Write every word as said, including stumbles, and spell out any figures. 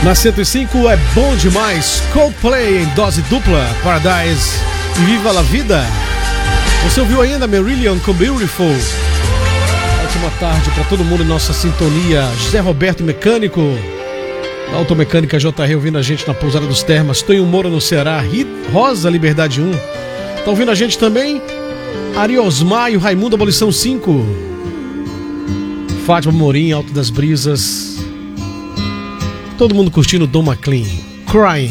Na cento e cinco é bom demais. Coldplay em dose dupla, Paradise e Viva la Vida. Você ouviu ainda Marillion com Beautiful. Ótima tarde para todo mundo em nossa sintonia. José Roberto Mecânico, da Automecânica J R, ouvindo a gente na Pousada dos Termas. Tonho Moura no Ceará. Rosa Liberdade um. Tá ouvindo a gente também? Ariosmar e o Raimundo Abolição cinco. Fátima Morim, Alto das Brisas. Todo mundo curtindo Dom McLean. Crying.